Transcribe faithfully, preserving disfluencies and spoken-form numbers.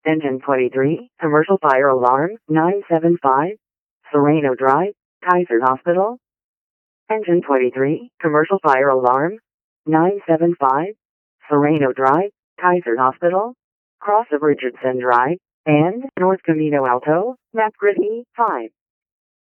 Engine twenty-three, commercial fire alarm, nine seven five, Sereno Drive, Kaiser Hospital. Engine twenty-three, commercial fire alarm, nine seven five, Sereno Drive, Kaiser Hospital, cross of Richardson Drive, and North Camino Alto, map grid E five.